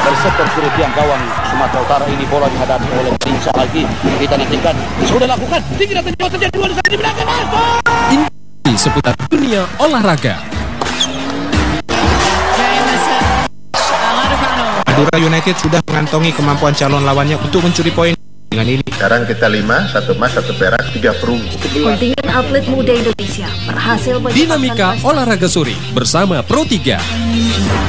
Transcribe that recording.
bersektor kiri tiang gawang Sumatera Utara ini. Bola dihadapi oleh Tinsa lagi. Kita nantikan sudah lakukan tinggi dan terjauh terjadi dua di belakang masuk. Ini seputar dunia olahraga. Madura United sudah mengantongi kemampuan calon lawannya untuk mencuri poin dengan ini. Sekarang kita 5, 1 emas, 1 perak, 3 perunggu. Kontingen atlet muda Indonesia berhasil Dinamika olahraga sore bersama Pro 3.